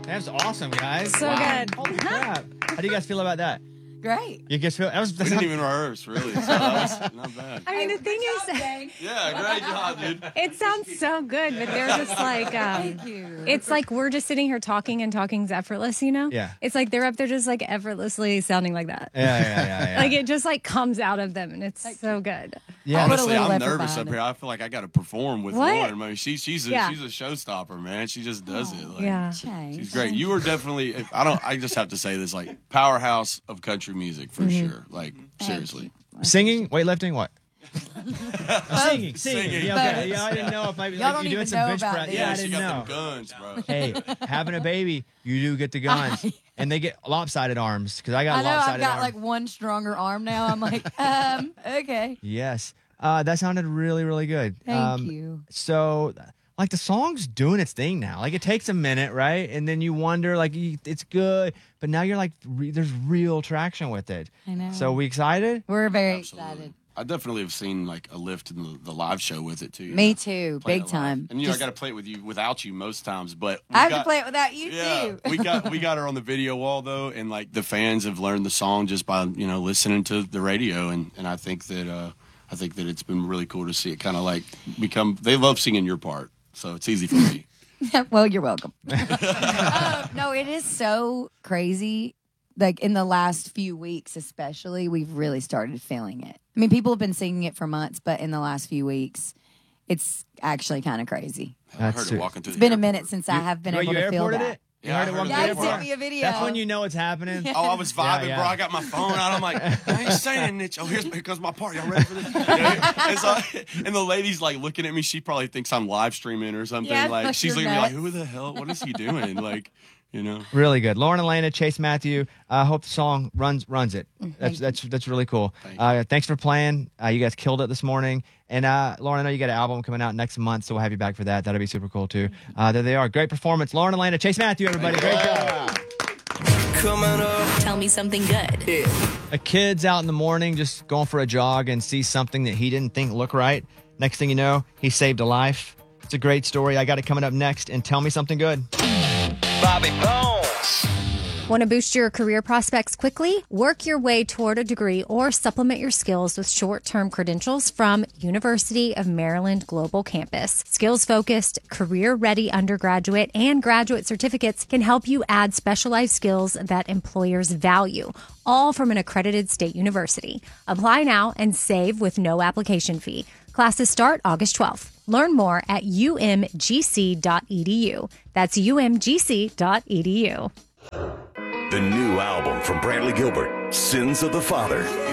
That's awesome, guys. So good. Holy crap. How do you guys feel about that? Great. You guys feel We didn't even rehearse, really. So that was not bad. I mean, the thing is, Yeah, great job, dude. it sounds so good, but they're just like, Thank you. it's like we're just sitting here talking and talking's effortless, you know? Yeah. It's like they're up there just like effortlessly sounding like that. Yeah. Like it just like comes out of them and it's so good. Yeah. Put a Honestly, little I'm effort nervous behind up it. here. I feel like I got to perform with What? Lauren. I mean, she's a Yeah. showstopper, man. She just does it. Like, Yeah. she's great. You are definitely. I just have to say this, like powerhouse of country music for sure. Like seriously. Singing, weightlifting, what? Singing. Singing. Yeah, okay. Yeah, I didn't know if maybe Y'all like, don't you doing even some know bench about press. this. Yeah, I she didn't got know. them guns, bro. Hey, having a baby, you do get the guns, and they get lopsided arms because I got I know I've lopsided got arms. like one stronger arm now. I'm like, okay. Yes, that sounded really, really good. Thank you. So, like the song's doing its thing now. Like it takes a minute, right? And then you wonder, like it's good, but now you're like, there's real traction with it. I know. So we excited? We're very Absolutely. excited. I definitely have seen like a lift in the live show with it too. you Me know, too. playing Big it live. time. And you know, I Just- got to play it with you without you most times, but I have to play it without you Yeah, too. we got her on the video wall though, and like the fans have learned the song just by listening to the radio, and I think that it's been really cool to see it kind of like become. They love singing your part, so it's easy for me. Well, you're welcome. No, it is so crazy. Like in the last few weeks, especially, we've really started feeling it. I mean, people have been singing it for months, but in the last few weeks, it's actually kind of crazy. I heard That's it it. walking through. It's been a minute since I have been Wait, able you to feel airported that. it? You Yeah, heard I it heard walk it. through Yeah, the he airport? sent me a video. That's when you know it's happening. Oh, I was vibing, Yeah. bro. I got my phone out. I'm like, I ain't saying it. Oh, here comes my part. Y'all ready for this? And the lady's like looking at me. She probably thinks I'm live streaming or something. Yeah, like like she's you're looking at me like, nuts. who the hell? What is he doing? Like, Really good. Lauren Elena, Chase Matthew. I hope the song runs it. That's really cool. Thanks for playing. You guys killed it this morning. And Lauren, I know you got an album coming out next month, so we'll have you back for that. That'll be super cool too. There they are. Great performance. Lauren Elena, Chase Matthew, everybody. Great job. Tell me something good. A kid's out in the morning just going for a jog and sees something that he didn't think looked right. Next thing you know, he saved a life. It's a great story. I got it coming up next. And tell me something good. Bobby Bones. Want to boost your career prospects quickly? Work your way toward a degree or supplement your skills with short-term credentials from University of Maryland Global Campus. Skills-focused, career-ready undergraduate and graduate certificates can help you add specialized skills that employers value, all from an accredited state university. Apply now and save with no application fee. Classes start August 12th. Learn more at umgc.edu. That's umgc.edu. The new album from Bradley Gilbert, Sins of the Father,